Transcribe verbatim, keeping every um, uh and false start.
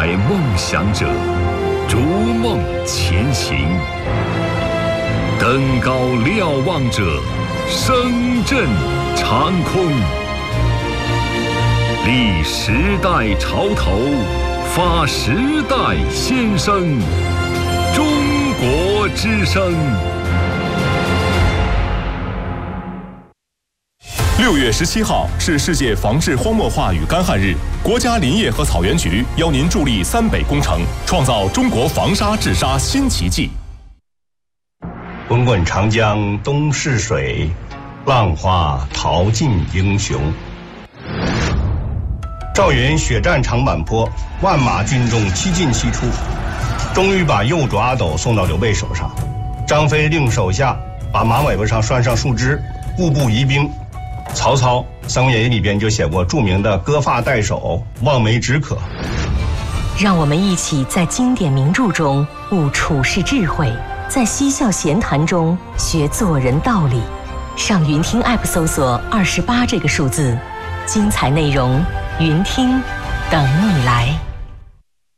怀梦想者，逐梦前行；登高瞭望者，声震长空。立时代潮头，发时代先声。中国之声。 六月十七号是世界防治荒漠化与干旱日，国家林业和草原局邀您助力三北工程，创造中国防沙治沙新奇迹。 滚滚长江东逝水，浪花淘尽英雄。赵云血战长坂坡，万马军中七进七出，终于把右主阿斗送到刘备手上。张飞令手下把马尾巴上拴上树枝，步步疑兵。曹操《三国演义》里边就写过著名的割发代首，望梅止渴。 让我们一起在经典名著中悟处世智慧，在嬉笑闲谈中学做人道理。上云听 App 搜索二十八这个数字，精彩内容云听等你来。